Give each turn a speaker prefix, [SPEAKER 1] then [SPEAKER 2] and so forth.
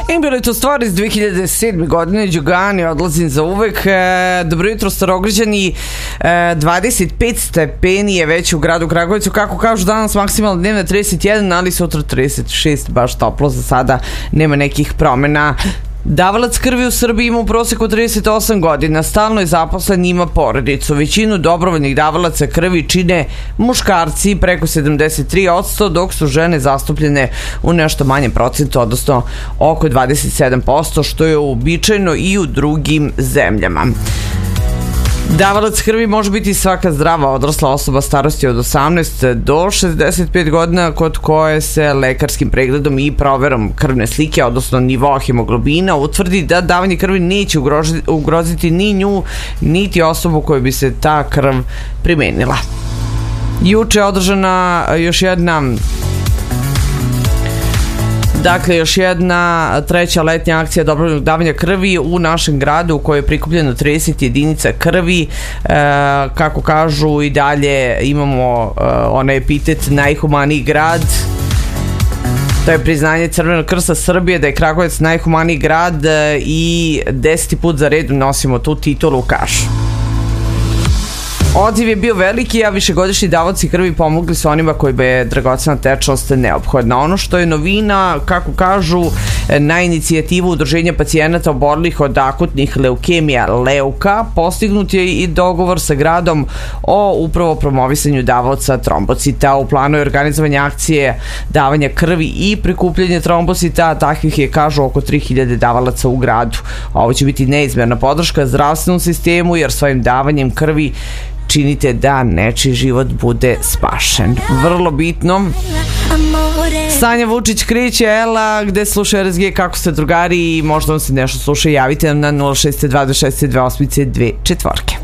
[SPEAKER 1] I bilo je to stvar iz 2007. godine. Đugani, odlazim za uvek. Dobro jutro, Starograđani. 25 stepeni je već u gradu Kragujevcu. Kako kažu, danas maksimalno dnevna 31, ali sutra 36. Baš toplo za sada. Nema nekih promena. Davalac krvi u Srbiji ima u proseku 38 godina, stalno je zaposlen, ima porodicu. Većinu dobrovoljnih davalaca krvi čine muškarci preko 73%, dok su žene zastupljene u nešto manjem procentu, odnosno oko 27%, što je uobičajeno i u drugim zemljama. Davalac krvi može biti svaka zdrava odrasla osoba starosti od 18 do 65 godina kod koje se lekarskim pregledom i proverom krvne slike, odnosno nivoa hemoglobina, utvrdi da davanje krvi neće ugroziti ni nju, niti osobu koju bi se ta krv primenila. Juče je održana još jedna treća letnja akcija dobrovoljnog davanja krvi u našem gradu, u kojoj je prikupljeno 30 jedinica krvi. Kako kažu, i dalje imamo onaj epitet najhumaniji grad. To je priznanje Crvenog krsta Srbije da je Kragujevac najhumaniji grad i 10. put za redom nosimo tu titulu u kašu. Odziv je bio veliki, a višegodišnji davaoci krvi pomogli su onima kojima je dragocena tečnost neophodna. Ono što je novina, kako kažu, na inicijativu Udruženja pacijenata obolelih od akutnih leukemija Leuka, postignut je i dogovor sa gradom o upravo promovisanju davaoca trombocita. U planu je organizovanje akcije davanja krvi i prikupljanje trombocita, takvih je, kažu, oko 3000 davalaca u gradu. Ovo će biti neizmjerna podrška zdravstvenom sistemu, jer svojim davanjem krvi činite da nečiji život bude spašen. Vrlo bitno. Sanja Vučić kreće, Ela, gde sluša RSG, kako ste drugari, i možda vam se nešto sluša, javite nam na 062 26 28 2 4.